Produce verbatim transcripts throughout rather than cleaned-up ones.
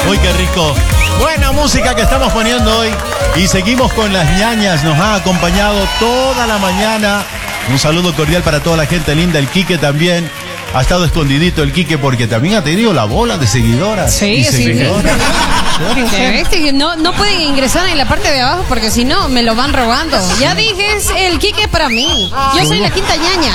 Uy, qué rico. Buena música que estamos poniendo hoy. Y seguimos con las ñañas. Nos ha acompañado toda la mañana. Un saludo cordial para toda la gente linda. El Quique también. Ha estado escondidito el Quique porque también ha tenido la bola de seguidoras. Sí, y sí. seguidores. Este, no, no pueden ingresar en la parte de abajo porque si no me lo van robando. Ya dije, es el Quique para mí. Yo soy la quinta ñaña.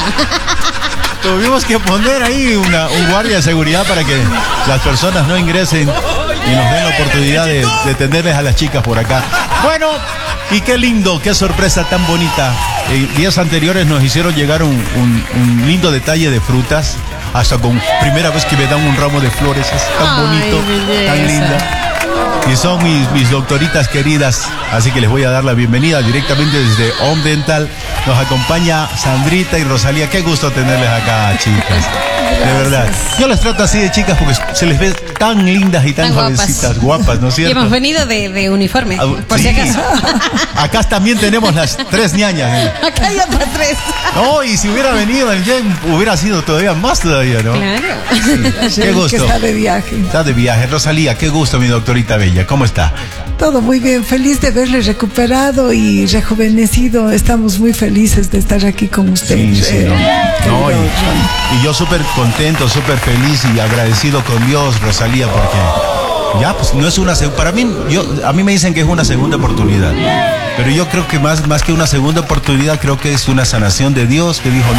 Tuvimos que poner ahí una, un guardia de seguridad para que las personas no ingresen y nos den la oportunidad de, de tenerles a las chicas por acá. Bueno, y qué lindo, qué sorpresa tan bonita. Eh, días anteriores nos hicieron llegar un, un, un lindo detalle de frutas. Hasta con primera vez que me dan un ramo de flores. Es tan Ay, bonito, belleza. tan linda. Y son mis, mis doctoritas queridas, así que les voy a dar la bienvenida directamente desde Home Dental. Nos acompaña Sandrita y Rosalía. Qué gusto tenerles acá, chicas. De verdad. Yo las trato así de chicas porque se les ve tan lindas y tan, Tan guapas. jovencitas, guapas, ¿no es Y cierto? hemos venido de, de uniforme, Ah, por sí. si acaso. Acá también tenemos las tres ñañas. ¿eh? Acá hay otras tres. No, y si hubiera venido el Jen, hubiera sido todavía más todavía, ¿no? Claro. Sí. Qué Que gusto. está de viaje. Está de viaje. Rosalía, qué gusto, mi doctorita bella. ¿Cómo está? Todo muy bien, feliz de verle recuperado y rejuvenecido. Estamos muy felices de estar aquí con usted. Sí, sí, eh, no. No, querido y, y yo súper contento, súper feliz y agradecido con Dios, Rosalía, porque ya, pues no es una segunda. Para mí, yo, a mí me dicen que es una segunda oportunidad. Pero yo creo que más, más que una segunda oportunidad, creo que es una sanación de Dios que dijo,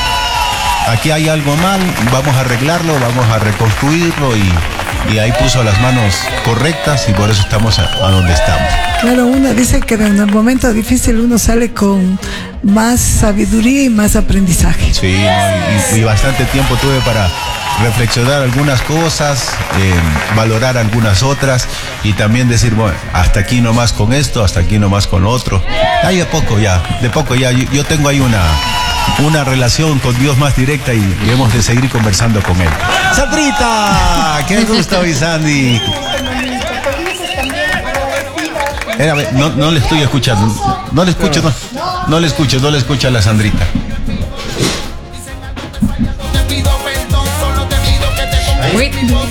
no, aquí hay algo mal, vamos a arreglarlo, vamos a reconstruirlo y. Y ahí puso las manos correctas y por eso estamos a, a donde estamos. Claro, uno dice que en el momento difícil uno sale con más sabiduría y más aprendizaje. Sí, no, y, y bastante tiempo tuve para reflexionar algunas cosas, eh, valorar algunas otras y también decir, bueno, hasta aquí nomás con esto, hasta aquí nomás con lo otro. Ahí de poco ya, de poco ya. Yo, yo tengo ahí una... una relación con Dios más directa y, y hemos de seguir conversando con Él. ¡Sandrita! ¡Qué gusto, mi Sandy! Espérame, no, no le estoy escuchando. No le escucho, no, no le escucho, no le escucho a la Sandrita. Uy,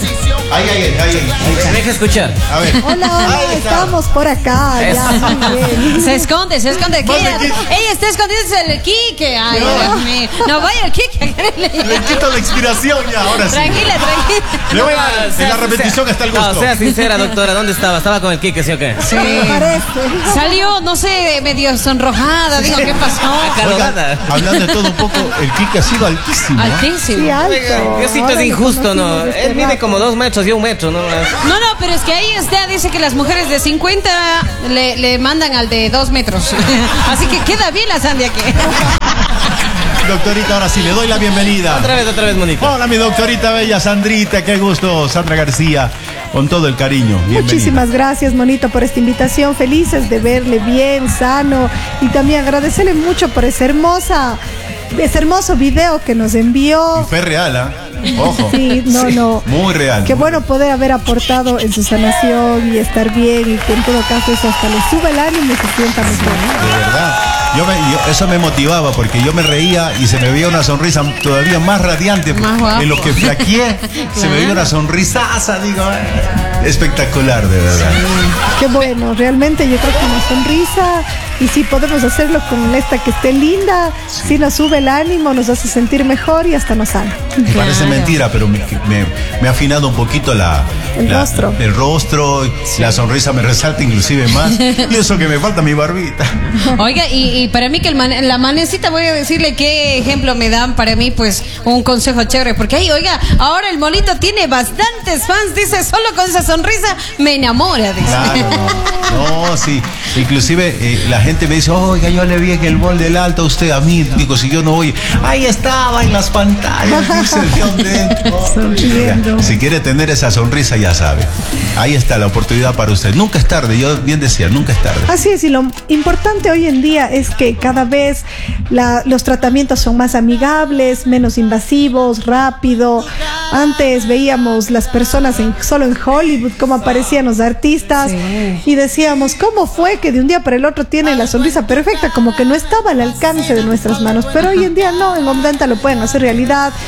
Ay, ay, ay, ay, Se deja escuchar. A ver. Hola, hola, Ahí está. estamos por acá. Ya, muy bien. se esconde, se esconde. ¿Qué? Más de Quique. Ella está escondiéndose el Quique. Ay, Dios mío. No vaya el Quique. Le quito la inspiración ya, ahora sí. Tranquila, tranquila. Le voy a, en la repetición está el gusto. No, sea sincera, doctora, ¿dónde estaba? ¿Estaba con el Quique, sí o qué? Sí. Me parece. Salió, no sé, medio sonrojada. Digo, ¿qué pasó? Calorada. Hablando de todo un poco, el Quique ha sido altísimo. ¿no? Sí, Altísimo. alto. Diosito Ahora es lo injusto, ¿no? conocimos este Él mide rato. como dos metros y un metro, ¿no? No, no, pero es que ahí está, dice que las mujeres de cincuenta le, le mandan al de dos metros. Así que queda bien la Sandy aquí. Doctorita, ahora sí le doy la bienvenida. Otra vez, otra vez, monito. Hola, mi doctorita bella Sandrita, qué gusto, Sandra García, con todo el cariño. Bienvenida. Muchísimas gracias, Monito, por esta invitación. Felices de verle bien, sano. Y también agradecerle mucho por esa hermosa, ese hermoso video que nos envió. Y fue real, ¿ah? Ojo. Sí, no, no. Muy real. Qué bueno poder haber aportado en su sanación y estar bien y que en todo caso eso hasta le sube el ánimo y se sienta mejor. De verdad. Yo me, yo- eso me motivaba porque yo me reía y se me veía una sonrisa todavía más radiante. Más guapo. En lo que flaqueé, se me veía una sonrisaza, digo, eh, espectacular, de verdad. Qué bueno, realmente yo creo que una sonrisa y si podemos hacerlo con esta que esté linda, si nos sube el ánimo, nos hace sentir mejor y hasta nos sana. Me parece mentira, pero me, me- me ha afinado un poquito la, El la- rostro. el rostro, la sonrisa me resalta inclusive más. Y eso que me falta mi barbita. Oiga, y, y para mí que el man- la manecita, voy a decirle qué ejemplo me dan para mí, pues un consejo chévere. Porque ahí, oiga, ahora el monito tiene bastantes fans, dice, solo con esa sonrisa me enamora, dice. Claro, no, no, sí. Inclusive eh, la gente me dice, oiga, yo le vi en el mall del Alto a usted, a mí, digo, si yo no voy, ahí estaba en las pantallas, dice el John Dent. Sonriendo. Si quiere tener esa sonrisa, ya sabe. Ahí está la oportunidad para usted. Nunca es tarde, yo bien decía, nunca es tarde. Así es, y lo importante hoy en día es que cada vez la- los tratamientos son más amigables, menos invasivos, rápido. Antes veíamos las personas en, solo en Hollywood, cómo aparecían los artistas, Sí. y decíamos, ¿cómo fue que de un día para el otro tienen la sonrisa perfecta? Como que no estaba al alcance de nuestras manos. Pero hoy en día no, en Home Dental lo pueden hacer realidad.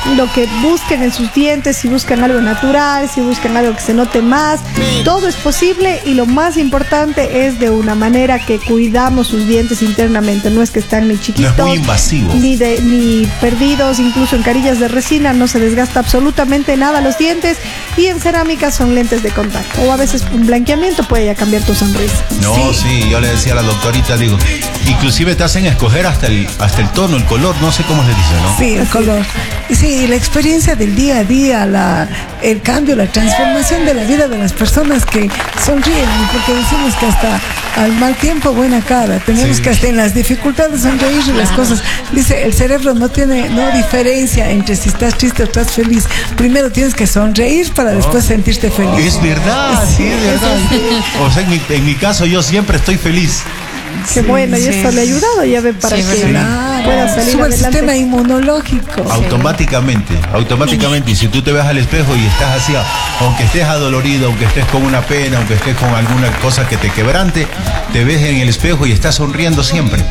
lo que busquen en sus dientes, si buscan algo natural, si buscan algo que se note más, todo es posible y lo más importante es de una manera que cuidamos sus dientes internamente, no es que están ni chiquitos, no es muy invasivo, ni, de, ni perdidos, incluso en carillas de resina no se desgasta absolutamente nada los dientes y en cerámica son lentes de contacto o a veces un blanqueamiento puede ya cambiar tu sonrisa. No, sí, sí yo le decía a la doctorita, digo, inclusive te hacen escoger hasta el, hasta el tono, el color, no sé cómo se dice, ¿no? Sí, el color. Y sí, la experiencia del día a día, la, el cambio, la transformación de la vida de las personas que sonríen, porque decimos que hasta al mal tiempo buena cara, tenemos sí. que hasta en las dificultades sonreír y las cosas. Dice, el cerebro no tiene no diferencia entre si estás triste o estás feliz. Primero tienes que sonreír para después sentirte feliz. Es verdad, sí, es verdad. O sea, en mi, en mi caso yo siempre estoy feliz. Qué Sí, bueno, y sí. esto le ha ayudado ya ve para Sí, que Claro, pueda salir sube el adelante. sistema inmunológico. Automáticamente, automáticamente. Y si tú te ves al espejo y estás así, aunque estés adolorido, aunque estés con una pena, aunque estés con alguna cosa que te quebrante, te ves en el espejo y estás sonriendo siempre.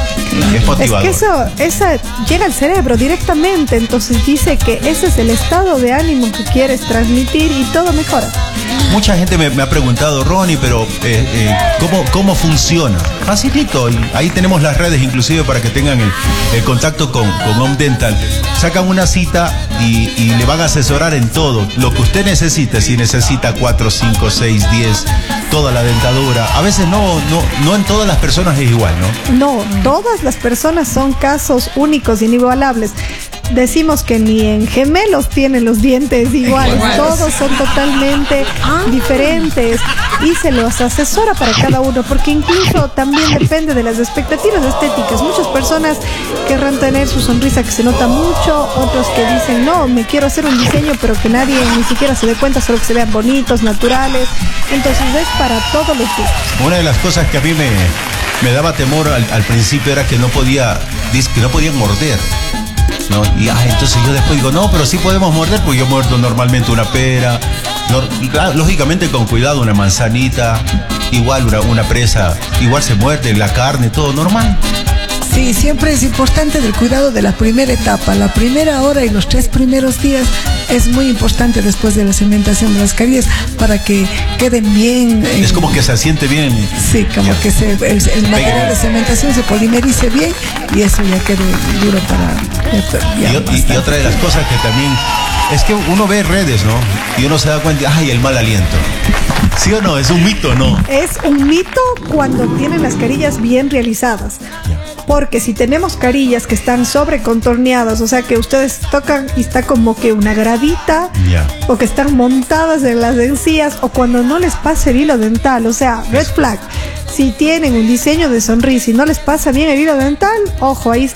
Es Es motivador. que eso, esa llega al cerebro directamente, entonces dice que ese es el estado de ánimo que quieres transmitir y todo mejora. Mucha gente me, me ha preguntado, Ronnie, pero eh, eh, ¿cómo, ¿cómo funciona? Facilito, y ahí tenemos las redes inclusive para que tengan el, el contacto con, con Home Dental. Sacan una cita y, y le van a asesorar en todo, lo que usted necesite, si necesita cuatro, cinco, seis, diez, toda la dentadura. A veces no, no, no en todas las personas es igual, ¿no? No, todas las personas son casos únicos, inigualables. Decimos que ni en gemelos tienen los dientes iguales, Iguales. todos son totalmente Ah. diferentes y se los asesora para cada uno, porque incluso también depende de las expectativas estéticas. Muchas personas querrán tener su sonrisa que se nota mucho, otros que dicen, no, me quiero hacer un diseño, pero que nadie ni siquiera se dé cuenta, solo que se vean bonitos, naturales. Entonces es para todos los gustos. Una de las cosas que a mí me, me daba temor al, al principio era que no podía, dice que no podían morder. ¿No? Y ah, entonces yo después digo, no, pero sí podemos morder, porque yo muerdo normalmente una pera, no, lógicamente con cuidado, una manzanita, igual una, una presa, igual se muerde, la carne, todo normal. Sí, siempre es importante el cuidado de la primera etapa. La primera hora y los tres primeros días es muy importante después de la cementación de las carillas para que queden bien. eh, Es como que se asiente bien. Sí, como Ya. que se, el, el material de cementación se polimerice bien y eso ya quede duro para... ya Y, y- y bastante. otra de las cosas que también es que uno ve redes, ¿no? Y uno se da cuenta, ay, el mal aliento. ¿Sí o no? Es un mito, ¿no? Es un mito cuando tienen las carillas bien realizadas. Porque si tenemos carillas que están sobrecontorneadas, o sea que ustedes tocan y está como que una gravita, Ya. o que están montadas en las encías, o cuando no les pasa el hilo dental, o sea, red flag. Si tienen un diseño de sonrisa y no les pasa bien el hilo dental, ojo, ahí